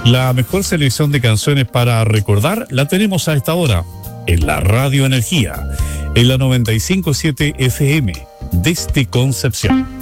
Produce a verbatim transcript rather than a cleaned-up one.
La mejor selección de canciones para recordar la tenemos a esta hora en la Radio Energía, en la noventa y cinco punto siete F M, desde Concepción.